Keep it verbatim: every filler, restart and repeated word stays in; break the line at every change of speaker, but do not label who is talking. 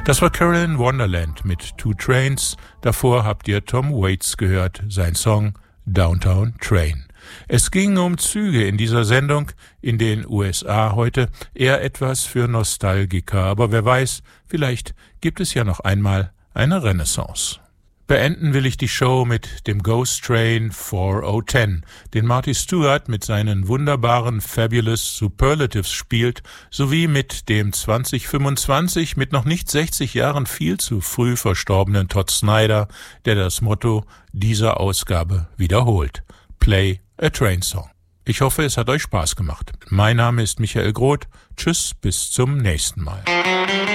Das war Carolyn Wonderland mit Two Trains. Davor habt ihr Tom Waits gehört, sein Song Downtown Train. Es ging um Züge in dieser Sendung, in den U S A heute eher etwas für Nostalgiker, aber wer weiß, vielleicht gibt es ja noch einmal eine Renaissance. Beenden will ich die Show mit dem Ghost Train four oh ten, den Marty Stewart mit seinen wunderbaren Fabulous Superlatives spielt, sowie mit dem zwanzig fünfundzwanzig mit noch nicht sechzig Jahren viel zu früh verstorbenen Todd Snider, der das Motto dieser Ausgabe wiederholt: Play a Train Song. Ich hoffe, es hat euch Spaß gemacht. Mein Name ist Michael Groth. Tschüss, bis zum nächsten Mal.